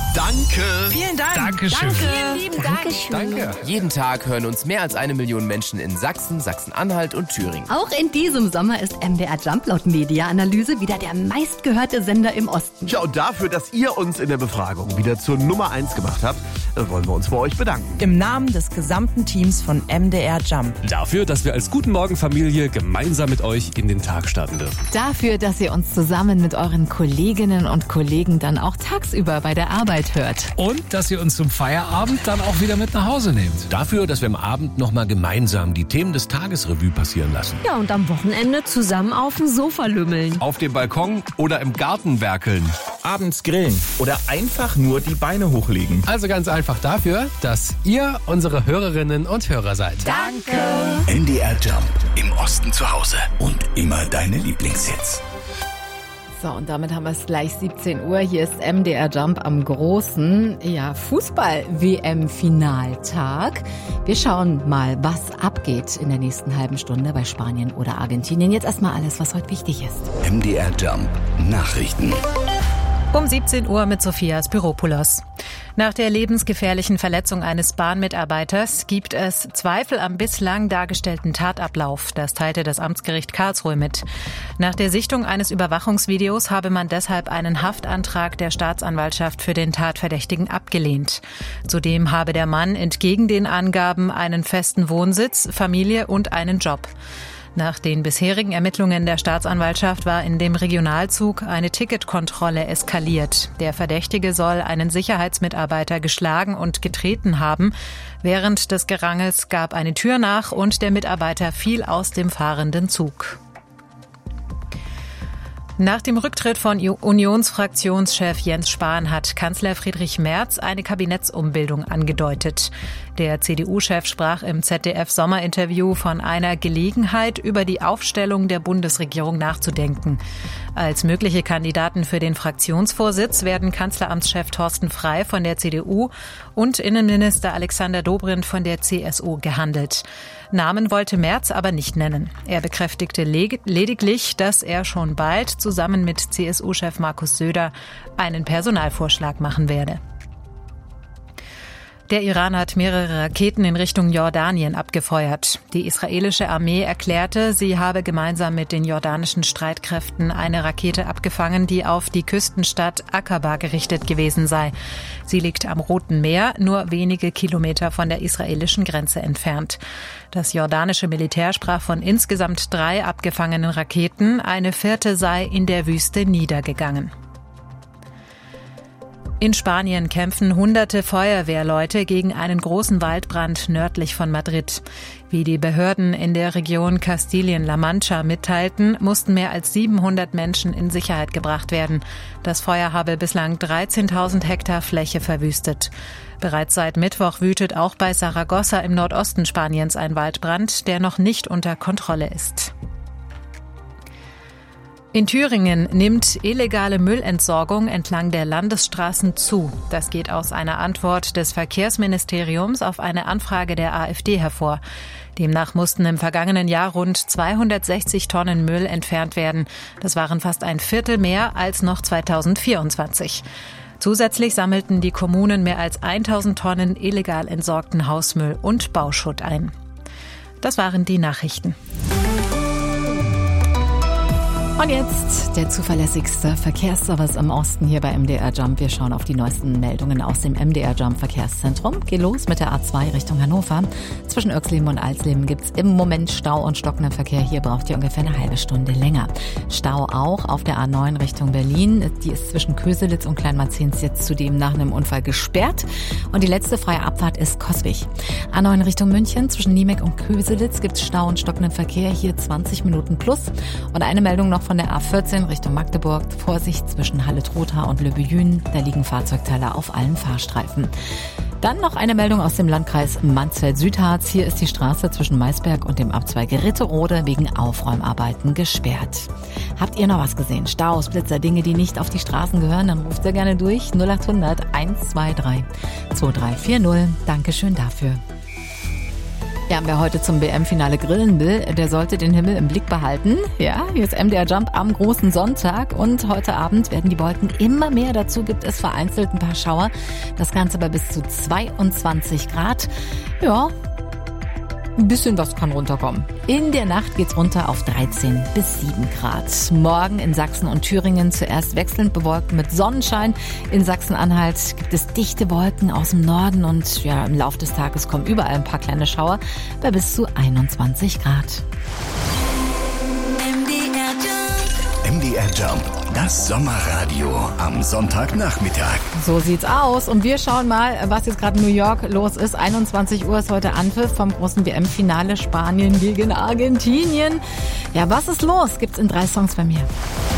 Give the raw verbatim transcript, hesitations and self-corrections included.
Danke. Vielen Dank. Dankeschön. Danke. Vielen lieben Dank. Danke. Jeden Tag hören uns mehr als eine Million Menschen in Sachsen, Sachsen-Anhalt und Thüringen. Auch in diesem Sommer ist M D R Jump laut Media-Analyse wieder der meistgehörte Sender im Osten. Ja, und dafür, dass ihr uns in der Befragung wieder zur Nummer eins gemacht habt, wollen wir uns bei euch bedanken. Im Namen des gesamten Teams von M D R Jump. Dafür, dass wir als Guten Morgen Familie gemeinsam mit euch in den Tag starten dürfen. Dafür, dass ihr uns zusammen mit euren Kolleginnen und Kollegen dann auch tagsüber bei der Arbeit hört. Und dass ihr uns zum Feierabend dann auch wieder mit nach Hause nehmt. Dafür, dass wir am Abend nochmal gemeinsam die Themen des Tages Revue passieren lassen. Ja, und am Wochenende zusammen auf dem Sofa lümmeln. Auf dem Balkon oder im Garten werkeln. Abends grillen oder einfach nur die Beine hochlegen. Also ganz einfach dafür, dass ihr unsere Hörerinnen und Hörer seid. Danke. M D R Jump. Im Osten zu Hause. Und immer deine Lieblingshits. So, und damit haben wir es gleich siebzehn Uhr. Hier ist M D R Jump am großen ja, Fußball-W M-Finaltag. Wir schauen mal, was abgeht in der nächsten halben Stunde bei Spanien oder Argentinien. Jetzt erstmal alles, was heute wichtig ist. M D R Jump. Nachrichten. Um siebzehn Uhr mit Sophia Spiropoulos. Nach der lebensgefährlichen Verletzung eines Bahnmitarbeiters gibt es Zweifel am bislang dargestellten Tatablauf. Das teilte das Amtsgericht Karlsruhe mit. Nach der Sichtung eines Überwachungsvideos habe man deshalb einen Haftantrag der Staatsanwaltschaft für den Tatverdächtigen abgelehnt. Zudem habe der Mann entgegen den Angaben einen festen Wohnsitz, Familie und einen Job. Nach den bisherigen Ermittlungen der Staatsanwaltschaft war in dem Regionalzug eine Ticketkontrolle eskaliert. Der Verdächtige soll einen Sicherheitsmitarbeiter geschlagen und getreten haben. Während des Gerangels gab eine Tür nach und der Mitarbeiter fiel aus dem fahrenden Zug. Nach dem Rücktritt von Unionsfraktionschef Jens Spahn hat Kanzler Friedrich Merz eine Kabinettsumbildung angedeutet. Der C D U-Chef sprach im Z D F-Sommerinterview von einer Gelegenheit, über die Aufstellung der Bundesregierung nachzudenken. Als mögliche Kandidaten für den Fraktionsvorsitz werden Kanzleramtschef Thorsten Frey von der C D U und Innenminister Alexander Dobrindt von der C S U gehandelt. Namen wollte Merz aber nicht nennen. Er bekräftigte lediglich, dass er schon bald zusammen mit C S U-Chef Markus Söder einen Personalvorschlag machen werde. Der Iran hat mehrere Raketen in Richtung Jordanien abgefeuert. Die israelische Armee erklärte, sie habe gemeinsam mit den jordanischen Streitkräften eine Rakete abgefangen, die auf die Küstenstadt Aqaba gerichtet gewesen sei. Sie liegt am Roten Meer, nur wenige Kilometer von der israelischen Grenze entfernt. Das jordanische Militär sprach von insgesamt drei abgefangenen Raketen. Eine vierte sei in der Wüste niedergegangen. In Spanien kämpfen hunderte Feuerwehrleute gegen einen großen Waldbrand nördlich von Madrid. Wie die Behörden in der Region Kastilien-La Mancha mitteilten, mussten mehr als siebenhundert Menschen in Sicherheit gebracht werden. Das Feuer habe bislang dreizehntausend Hektar Fläche verwüstet. Bereits seit Mittwoch wütet auch bei Saragossa im Nordosten Spaniens ein Waldbrand, der noch nicht unter Kontrolle ist. In Thüringen nimmt illegale Müllentsorgung entlang der Landesstraßen zu. Das geht aus einer Antwort des Verkehrsministeriums auf eine Anfrage der AfD hervor. Demnach mussten im vergangenen Jahr rund zweihundertsechzig Tonnen Müll entfernt werden. Das waren fast ein Viertel mehr als noch zweitausendvierundzwanzig. Zusätzlich sammelten die Kommunen mehr als tausend Tonnen illegal entsorgten Hausmüll und Bauschutt ein. Das waren die Nachrichten. Und jetzt der zuverlässigste Verkehrsservice im Osten hier bei M D R Jump. Wir schauen auf die neuesten Meldungen aus dem M D R Jump Verkehrszentrum. Geht los mit der A zwei Richtung Hannover. Zwischen Oechsleben und Alsleben gibt's im Moment Stau und stockenden Verkehr. Hier braucht ihr ungefähr eine halbe Stunde länger. Stau auch auf der A neun Richtung Berlin. Die ist zwischen Köselitz und Kleinmarzens jetzt zudem nach einem Unfall gesperrt. Und die letzte freie Abfahrt ist Coswig. A neun Richtung München. Zwischen Niemek und Köselitz gibt's Stau und stockenden Verkehr. Hier zwanzig Minuten plus. Und eine Meldung noch von der A vierzehn Richtung Magdeburg. Vorsicht zwischen Halle-Trotha und Löbejün. Da liegen Fahrzeugteile auf allen Fahrstreifen. Dann noch eine Meldung aus dem Landkreis Mansfeld-Südharz. Hier ist die Straße zwischen Maisberg und dem Abzweig Ritterode wegen Aufräumarbeiten gesperrt. Habt ihr noch was gesehen? Staus, Blitzer, Dinge, die nicht auf die Straßen gehören? Dann ruft ihr gerne durch. null acht hundert eins zwei drei zwei drei vier null. Dankeschön dafür. Ja, wer heute zum W M-Finale grillen will, der sollte den Himmel im Blick behalten. Ja, hier ist M D R Jump am großen Sonntag und heute Abend werden die Wolken immer mehr. Dazu gibt es vereinzelt ein paar Schauer. Das Ganze bei bis zu zweiundzwanzig Grad. Ja, ein bisschen was kann runterkommen. In der Nacht geht's runter auf dreizehn bis sieben Grad. Morgen in Sachsen und Thüringen zuerst wechselnd bewölkt mit Sonnenschein. In Sachsen-Anhalt gibt es dichte Wolken aus dem Norden und ja, im Laufe des Tages kommen überall ein paar kleine Schauer bei bis zu einundzwanzig Grad. M D R Jump, das Sommerradio am Sonntagnachmittag. So sieht's aus und wir schauen mal, was jetzt gerade in New York los ist. einundzwanzig Uhr ist heute Anpfiff vom großen W M-Finale Spanien gegen Argentinien. Ja, was ist los? Gibt's in drei Songs bei mir.